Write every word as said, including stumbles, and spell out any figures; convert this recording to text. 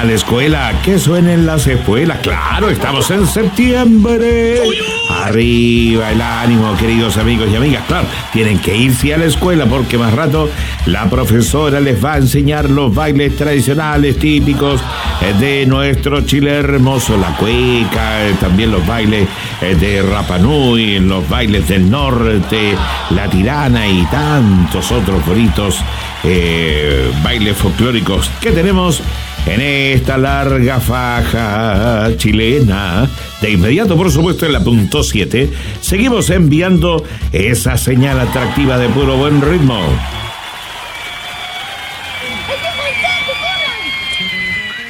a la escuela, que suenen las escuelas. Claro, estamos en septiembre. Arriba el ánimo, queridos amigos y amigas. Claro, tienen que irse a la escuela porque más rato la profesora les va a enseñar los bailes tradicionales típicos de nuestro Chile hermoso, la cueca, también los bailes de Rapa Nui, los bailes del norte, la tirana y tantos otros bonitos eh, bailes folclóricos que tenemos en esta larga faja chilena. De inmediato, por supuesto, en la punto siete, seguimos enviando esa señal atractiva de puro buen ritmo.